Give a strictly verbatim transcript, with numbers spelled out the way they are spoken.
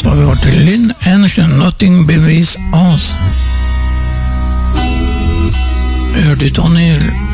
så har vi varit till Lynn Anderson, Nothing Beneath Us. Vi hörde Tony